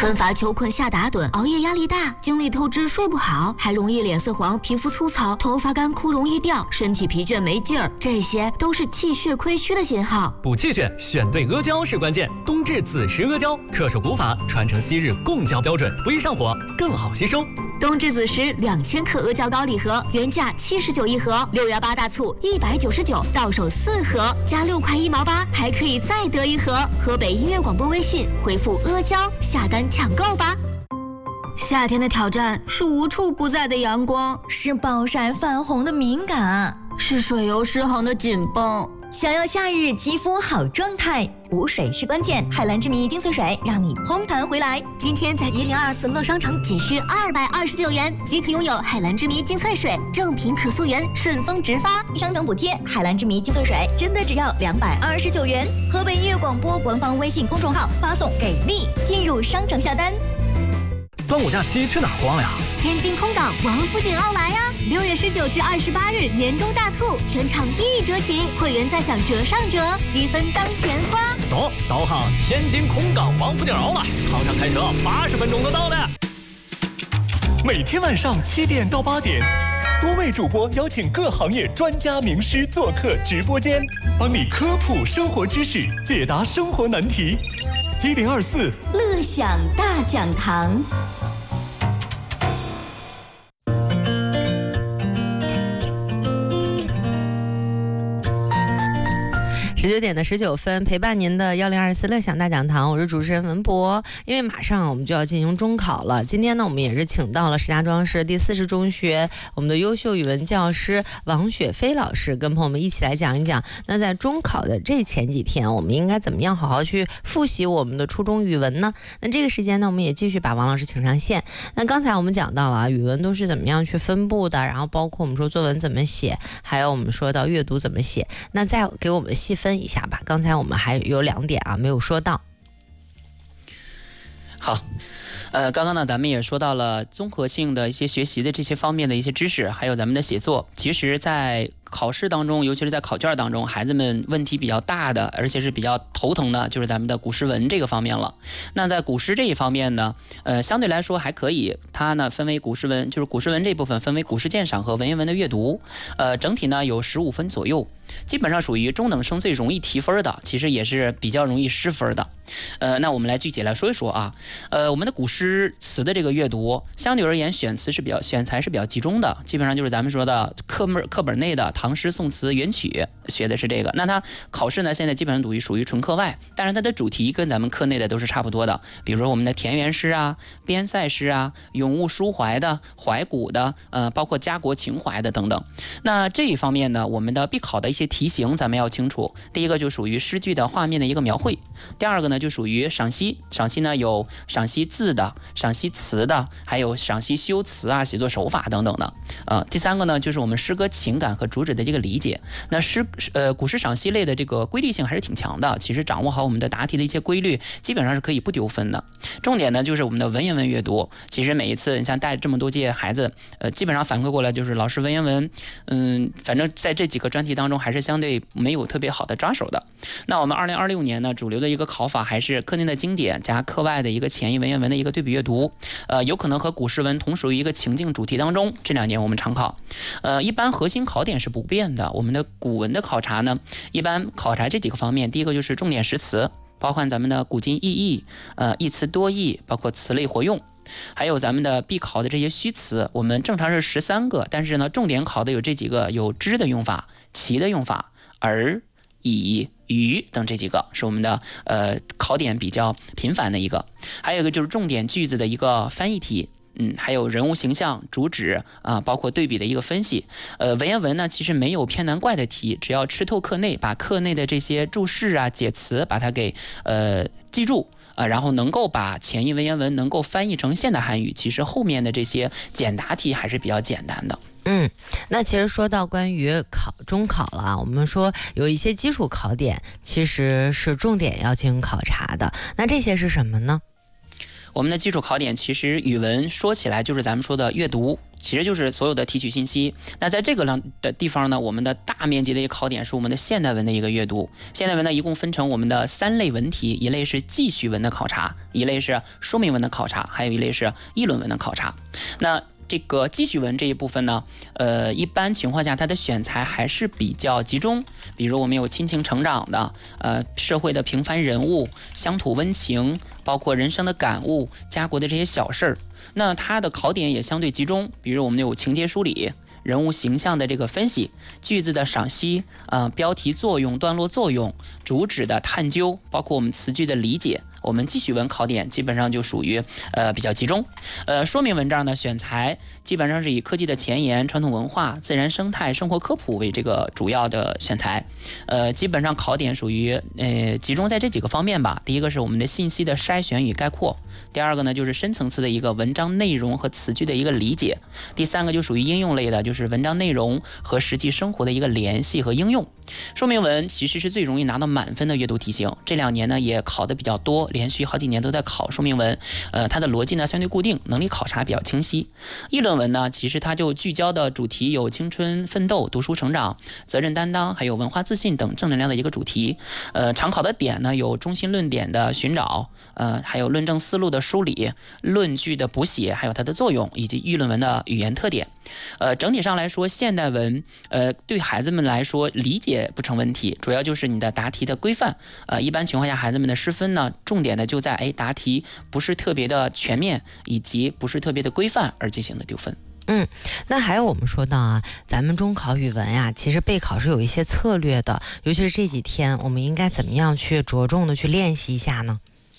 春乏秋困夏打盹，熬夜压力大，精力透支睡不好，还容易脸色黄、皮肤粗糙、头发干枯容易掉，身体疲倦没劲儿，这些都是气血亏虚的信号。 补气血选对阿胶是关键，冬至子时阿胶，恪守古法，传承昔日贡胶标准，不易上火，更好吸收。 冬至子时2000克阿胶膏礼盒，原价79一盒，6月8大促199，到手4盒，加6块1毛8，还可以再得一盒。河北音乐广播微信回复阿胶下单抢购吧。夏天的挑战是无处不在的阳光， 是暴晒泛红的敏感， 是水油失衡的紧绷。 想要夏日肌肤好状态，补水是关键。海蓝之谜精粹水让你嘭弹回来。 今天在1024乐商城仅需229元即可拥有海蓝之谜精粹水，正品可溯源，顺丰直发， 商城补贴。海蓝之谜精粹水真的只要229元。河北音乐广播官方微信公众号发送给力进入商城下单。 端午假期去哪儿逛呀？ 天津空港王府井奥莱呀！6月19至28日年终大促，全场1折起，会员再享折上折，积分当钱花。 走，导航天津空港王府井奥莱，航上开车80分钟就到了。 每天晚上7点到8点，多位主播邀请各行业专家名师做客直播间，帮你科普生活知识，解答生活难题。1024 乐享大讲堂。 19点的19分，陪伴您的1024乐享大讲堂，我是主持人文博。因为马上我们就要进行中考了，今天呢，我们也是请到了石家庄市第40中学我们的优秀语文教师王雪飞老师，跟朋友们一起来讲一讲，那在中考的这前几天，我们应该怎么样好好去复习我们的初中语文呢？那这个时间呢，我们也继续把王老师请上线。那刚才我们讲到了语文都是怎么样去分布的，然后包括我们说作文怎么写，还有我们说到阅读怎么写，那再给我们细分一下吧。刚才我们还有2点没有说到。 好，刚刚呢，咱们也说到了综合性的一些学习的这些方面的一些知识，还有咱们的写作。其实，在考试当中，尤其是在考卷当中，孩子们问题比较大的，而且是比较头疼的，就是咱们的古诗文这个方面了。那在古诗这一方面呢，相对来说还可以，它呢分为古诗文，就是古诗文这部分分为古诗鉴赏和文言文的阅读，整体呢有15分左右，基本上属于中等生最容易提分的，其实也是比较容易失分的。那我们来具体来说一说啊，我们的古诗词的这个阅读，相对而言选材是比较集中的，基本上就是咱们说的课本内的唐诗宋词元曲学的是这个。那它考试呢，现在基本上属于纯课外，但是它的主题跟咱们课内的都是差不多的，比如说我们的田园诗啊、边塞诗啊、咏物抒怀的、怀古的，包括家国情怀的等等。那这一方面呢，我们的必考的一些题型咱们要清楚。第一个就属于诗句的画面的一个描绘，第二个呢就属于赏析，赏析呢有赏析字的、赏析词的，还有赏析修辞啊、写作手法等等的。第三个呢就是我们诗歌情感和主旨的这个理解。那古诗赏析类的这个规律性还是挺强的，其实掌握好我们的答题的一些规律，基本上是可以不丢分的。重点呢就是我们的文言文阅读，其实每一次你像带这么多届孩子，基本上反馈过来就是老师文言文，反正在这几个专题当中还是相对没有特别好的抓手的。那我们2026年呢，主流的一个考法还是课内的经典加课外的一个前译文言文的一个对比阅读，有可能和古诗文同属于一个情境主题当中。这2年我们常考，一般核心考点是不变的。我们的古文的考察呢，一般考察这几个方面，第一个就是重点识词，包含咱们的古今意义，一词多义，包括词类活用。还有咱们的必考的这些虚词，我们正常是13个，但是呢，重点考的有这几个，有之的用法、其的用法、而、以、于等这几个是我们的考点比较频繁的一个。还有一个就是重点句子的一个翻译题。还有人物形象、主旨包括对比的一个分析。文言文呢，其实没有偏难怪的题，只要吃透课内，把课内的这些注释啊、解词把它给记住。然后能够把前译文言文能够翻译成现代汉语，其实后面的这些简答题还是比较简单的。 那其实说到关于中考了，我们说有一些基础考点其实是重点要进行考察的，那这些是什么呢？ 我们的基础考点其实语文说起来就是咱们说的阅读、 其实就是所有的提取信息。那在这个的地方呢，我们的大面积的一个考点是我们的现代文的一个阅读。现代文呢，一共分成我们的3类文题，一类是记叙文的考察，一类是说明文的考察，还有一类是议论文的考察。那这个记叙文这一部分呢，一般情况下它的选材还是比较集中，比如我们有亲情成长的，社会的平凡人物、乡土温情，包括人生的感悟、家国的这些小事儿。那它的考点也相对集中，比如我们有情节梳理、人物形象的这个分析、句子的赏析、标题作用、段落作用、主旨的探究，包括我们词句的理解。我们记叙文考点基本上就属于比较集中。说明文章的选材基本上是以科技的前沿、传统文化、自然生态、生活科普为这个主要的选材。基本上考点属于集中在这几个方面吧。第一个是我们的信息的筛选与概括，第二个呢就是深层次的一个文章内容和词句的一个理解，第三个就属于应用类的，就是文章内容和实际生活的一个联系和应用。说明文其实是最容易拿到满分的阅读题型，这2年呢也考的比较多，连续好几年都在考说明文。它的逻辑呢相对固定，能力考察比较清晰。议论文呢，其实它就聚焦的主题有青春奋斗、读书成长、责任担当，还有文化自信等正能量的一个主题。常考的点呢有中心论点的寻找，还有论证思路的梳理、论据的补写，还有它的作用，以及议论文的语言特点。整体上来说，现代文对孩子们来说理解不成问题，主要就是你的答题的规范。一般情况下，孩子们的失分呢，重点的就在答题不是特别的全面，以及不是特别的规范而进行的丢分。 那还有我们说到啊，咱们中考语文呀，其实备考是有一些策略的，尤其是这几天，我们应该怎么样去着重的去练习一下呢？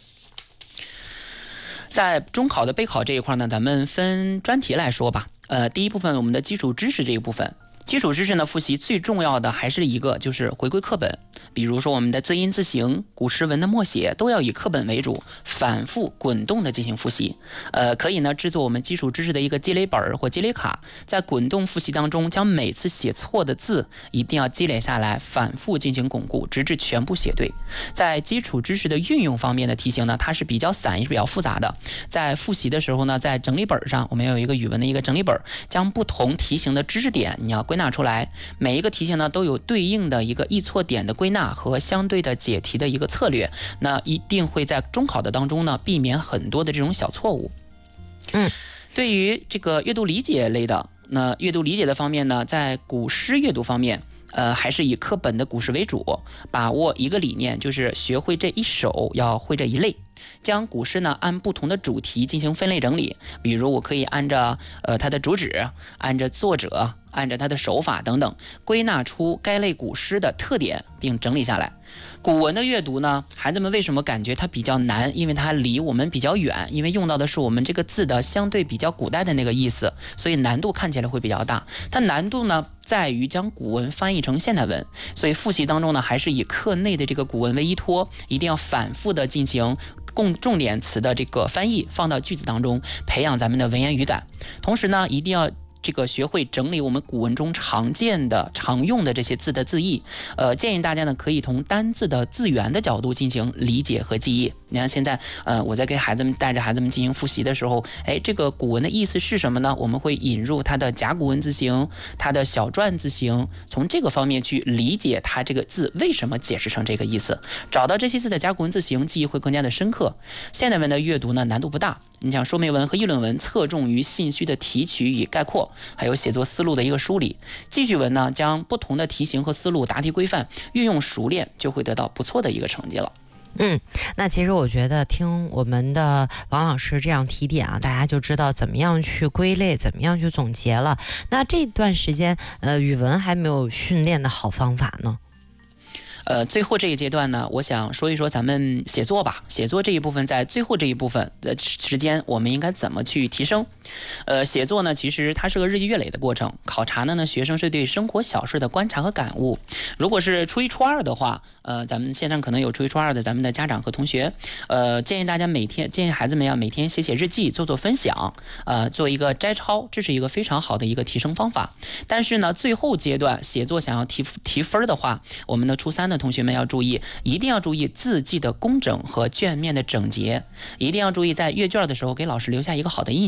在中考的备考这一块呢，咱们分专题来说吧。第一部分我们的基础知识这一部分。基础知识呢，复习最重要的还是一个就是回归课本，比如说我们的字音字形、古诗文的默写都要以课本为主，反复滚动的进行复习。可以呢制作我们基础知识的一个积累本或积累卡，在滚动复习当中，将每次写错的字一定要积累下来，反复进行巩固，直至全部写对。在基础知识的运用方面的题型呢，它是比较散也是比较复杂的。在复习的时候呢，在整理本上，我们要有一个语文的一个整理本，将不同题型的知识点你要归纳出来，每一个题型呢都有对应的一个易错点的归纳和相对的解题的一个策略，那一定会在中考的当中呢避免很多的这种小错误。对于这个阅读理解类的，那阅读理解的方面呢，在古诗阅读方面还是以课本的古诗为主，把握一个理念，就是学会这一首要会这一类，将古诗呢按不同的主题进行分类整理。比如我可以按照它的主旨，按照作者，按照它的手法等等，归纳出该类古诗的特点并整理下来。古文的阅读呢，孩子们为什么感觉它比较难？因为它离我们比较远，因为用到的是我们这个字的相对比较古代的那个意思，所以难度看起来会比较大。它难度呢在于将古文翻译成现代文，所以复习当中呢还是以课内的这个古文为依托，一定要反复的进行重点词的这个翻译放到句子当中，培养咱们的文言语感。同时呢，一定要这个学会整理我们古文中常见的、常用的这些字的字义。建议大家呢可以从单字的字源的角度进行理解和记忆。你看现在我在给孩子们带着孩子们进行复习的时候，这个古文的意思是什么呢？我们会引入它的甲骨文字形、它的小篆字形，从这个方面去理解它这个字为什么解释成这个意思。找到这些字的甲骨文字形，记忆会更加的深刻。现代文的阅读呢难度不大，你像说明文和议论文侧重于信息的提取与概括，还有写作思路的一个梳理。记叙文呢，将不同的题型和思路答题规范运用熟练，就会得到不错的一个成绩了。 那其实我觉得听我们的王老师这样提点啊，大家就知道怎么样去归类，怎么样去总结了。那这段时间语文还没有训练的好方法呢？ 最后这一阶段呢，我想说一说咱们写作吧。写作这一部分，在最后这一部分的时间，我们应该怎么去提升？写作呢，其实它是个日积月累的过程。考察呢，学生是对生活小事的观察和感悟。如果是初一、初二的话，咱们线上可能有初一、初二的咱们的家长和同学，建议大家建议孩子们要每天写写日记，做做分享，做一个摘抄，这是一个非常好的一个提升方法。但是呢，最后阶段写作想要提分的话，我们的初三的同学们要注意，一定要注意字迹的工整和卷面的整洁，一定要注意在阅卷的时候给老师留下一个好的印象。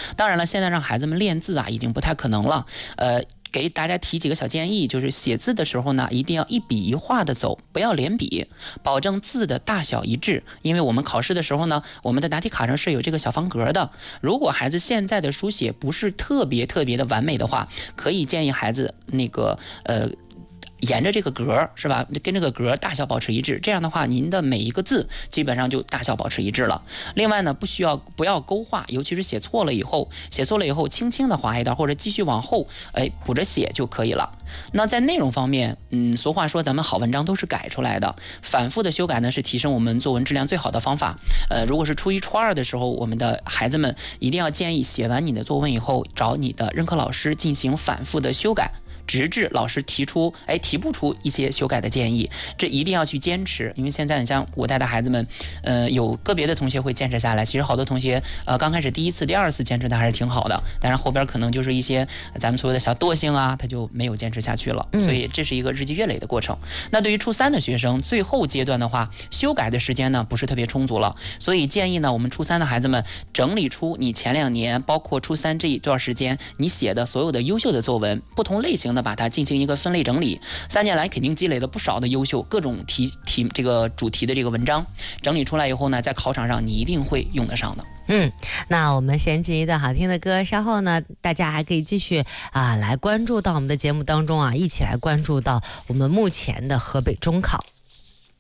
当然了，现在让孩子们练字啊，已经不太可能了。给大家提几个小建议，就是写字的时候呢，一定要一笔一画的走，不要连笔，保证字的大小一致。因为我们考试的时候呢，我们的答题卡上是有这个小方格的。如果孩子现在的书写不是特别的完美的话，可以建议孩子沿着这个格是吧，跟这个格大小保持一致，这样的话您的每一个字基本上就大小保持一致了。另外呢，不要勾画，尤其是写错了以后轻轻的划一道，或者继续往后补着写就可以了。那在内容方面，俗话说咱们好文章都是改出来的，反复的修改呢是提升我们作文质量最好的方法。如果是初一初二的时候，我们的孩子们一定要建议写完你的作文以后，找你的任课老师进行反复的修改，直至老师提不出一些修改的建议，这一定要去坚持。因为现在你像我带的孩子们，有个别的同学会坚持下来，其实好多同学刚开始第一次、第二次坚持的还是挺好的，但是后边可能就是一些咱们所谓的小惰性啊，他就没有坚持下去了。所以这是一个日积月累的过程。那对于初三的学生，最后阶段的话，修改的时间呢不是特别充足了，所以建议呢我们初三的孩子们整理出你前2年，包括初三这一段时间你写的所有的优秀的作文，不同类型的把它进行一个分类整理。3年来肯定积累了不少的优秀各种这个主题的这个文章，整理出来以后呢，在考场上你一定会用得上的。 那我们先进一段好听的歌，稍后呢，大家还可以继续来关注到我们的节目当中啊，一起来关注到我们目前的河北中考。